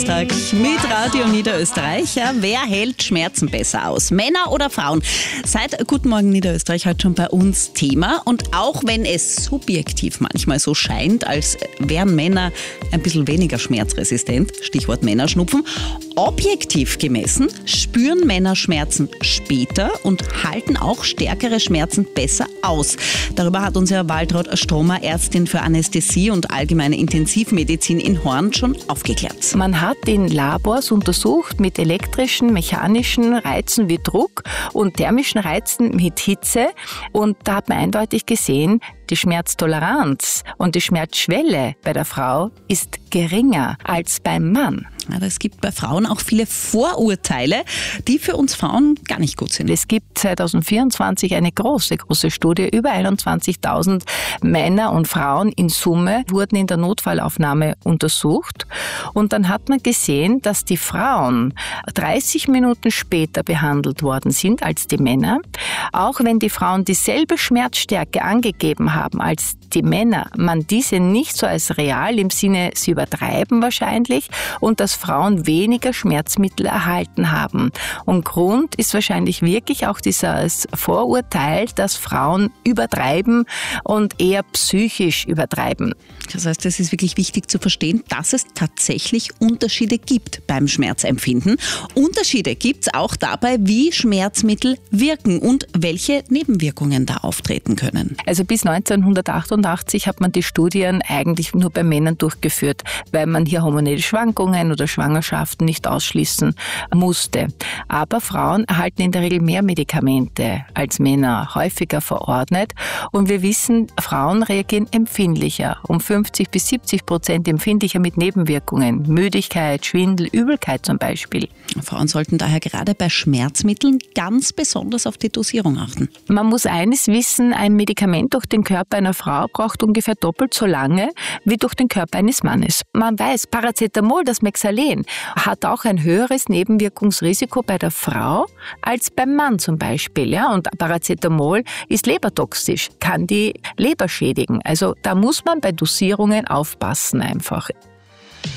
Donnerstag mit Radio Niederösterreich. Ja, wer hält Schmerzen besser aus? Männer oder Frauen? Seit Guten Morgen Niederösterreich heute schon bei uns Thema. Und auch wenn es subjektiv manchmal so scheint, als wären Männer ein bisschen weniger schmerzresistent, Stichwort Männerschnupfen, objektiv gemessen spüren Männer Schmerzen später und halten auch stärkere Schmerzen besser aus. Darüber hat uns ja Waltraud Stromer, Ärztin für Anästhesie und allgemeine Intensivmedizin in Horn, schon aufgeklärt. Man hat in Labors untersucht mit elektrischen, mechanischen Reizen wie Druck und thermischen Reizen mit Hitze, und da hat man eindeutig gesehen, die Schmerztoleranz und die Schmerzschwelle bei der Frau ist geringer als beim Mann. Aber es gibt bei Frauen auch viele Vorurteile, die für uns Frauen gar nicht gut sind. Es gibt 2024 eine große Studie. Über 21.000 Männer und Frauen in Summe wurden in der Notfallaufnahme untersucht. Und dann hat man gesehen, dass die Frauen 30 Minuten später behandelt worden sind als die Männer. Auch wenn die Frauen dieselbe Schmerzstärke angegeben haben als die Männer, man diese nicht so als real im Sinne, sie übertreiben wahrscheinlich, und dass Frauen weniger Schmerzmittel erhalten haben. Und Grund ist wahrscheinlich wirklich auch dieses Vorurteil, dass Frauen übertreiben und eher psychisch übertreiben. Das heißt, es ist wirklich wichtig zu verstehen, dass es tatsächlich Unterschiede gibt beim Schmerzempfinden. Unterschiede gibt es auch dabei, wie Schmerzmittel wirken und welche Nebenwirkungen da auftreten können. Also bis 1988 hat man die Studien eigentlich nur bei Männern durchgeführt, weil man hier hormonelle Schwankungen oder Schwangerschaften nicht ausschließen musste. Aber Frauen erhalten in der Regel mehr Medikamente als Männer, häufiger verordnet. Und wir wissen, Frauen reagieren empfindlicher, um 50-70% empfindlicher mit Nebenwirkungen. Müdigkeit, Schwindel, Übelkeit zum Beispiel. Frauen sollten daher gerade bei Schmerzmitteln ganz besonders auf die Dosierung achten. Man muss eines wissen, ein Medikament durch den Körper einer Frau braucht ungefähr doppelt so lange wie durch den Körper eines Mannes. Man weiß, Paracetamol, das Mexalen, hat auch ein höheres Nebenwirkungsrisiko bei der Frau als beim Mann zum Beispiel. Ja? Und Paracetamol ist lebertoxisch, kann die Leber schädigen. Also da muss man bei Dosierungen aufpassen einfach.